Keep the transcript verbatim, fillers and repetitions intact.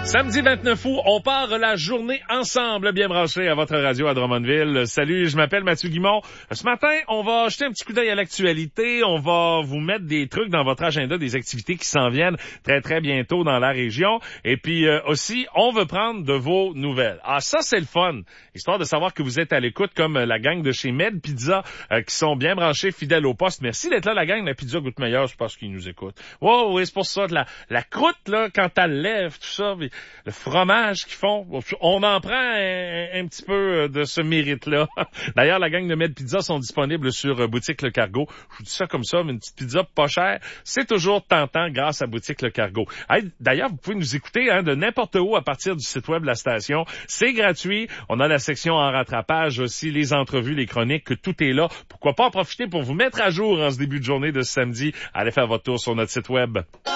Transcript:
Samedi vingt-neuf août, on part la journée ensemble, bien branché à votre radio à Drummondville. Salut, je m'appelle Mathieu Guimond. Ce matin, on va jeter un petit coup d'œil à l'actualité. On va vous mettre des trucs dans votre agenda, des activités qui s'en viennent très, très bientôt dans la région. Et puis euh, aussi, on veut prendre de vos nouvelles. Ah, ça, c'est le fun. Histoire de savoir que vous êtes à l'écoute comme la gang de chez Med Pizza euh, qui sont bien branchés, fidèles au poste. Merci d'être là, la gang. La pizza goûte meilleure, je pense qu'ils nous écoutent. Wow, oui, c'est pour ça. La, la croûte, là, quand elle lève, tout ça... Le fromage qu'ils font, on en prend un, un petit peu de ce mérite-là. D'ailleurs, la gang de Med Pizza sont disponibles sur Boutique Le Cargo. Je vous dis ça comme ça, mais une petite pizza pas chère, c'est toujours tentant grâce à Boutique Le Cargo. Hey, d'ailleurs, vous pouvez nous écouter hein, de n'importe où à partir du site web de la station. C'est gratuit. On a la section en rattrapage aussi, les entrevues, les chroniques, que tout est là. Pourquoi pas en profiter pour vous mettre à jour en ce début de journée de ce samedi. Allez faire votre tour sur notre site web.